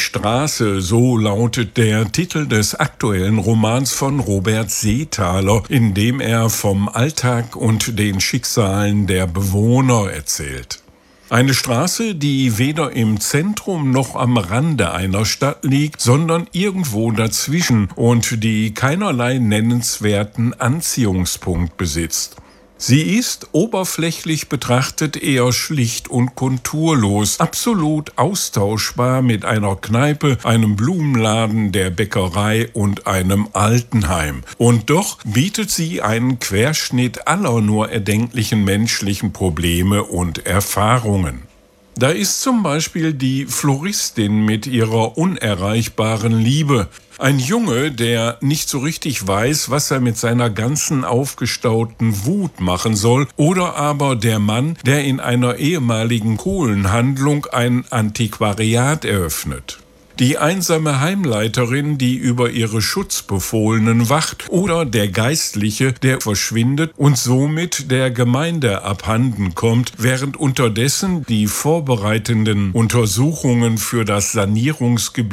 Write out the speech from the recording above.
Straße, so lautet der Titel des aktuellen Romans von Robert Seethaler, in dem er vom Alltag und den Schicksalen der Bewohner erzählt. Eine Straße, die weder im Zentrum noch am Rande einer Stadt liegt, sondern irgendwo dazwischen und die keinerlei nennenswerten Anziehungspunkt besitzt. Sie ist oberflächlich betrachtet eher schlicht und konturlos, absolut austauschbar mit einer Kneipe, einem Blumenladen, der Bäckerei und einem Altenheim. Und doch bietet sie einen Querschnitt aller nur erdenklichen menschlichen Probleme und Erfahrungen. Da ist zum Beispiel die Floristin mit ihrer unerreichbaren Liebe, ein Junge, der nicht so richtig weiß, was er mit seiner ganzen aufgestauten Wut machen soll, oder aber der Mann, der in einer ehemaligen Kohlenhandlung ein Antiquariat eröffnet. Die einsame Heimleiterin, die über ihre Schutzbefohlenen wacht, oder der Geistliche, der verschwindet und somit der Gemeinde abhanden kommt, während unterdessen die vorbereitenden Untersuchungen für das Sanierungsgebiet